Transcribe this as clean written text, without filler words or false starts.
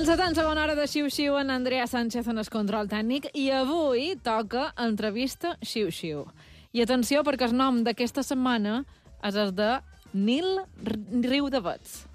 Encetant segona hora de Xiu-Xiu, en Andrea Sánchez en el control tècnic, i avui toca entrevista Xiu-Xiu. I atenció, perquè el nom d'aquesta setmana és el de Nil Riudavets.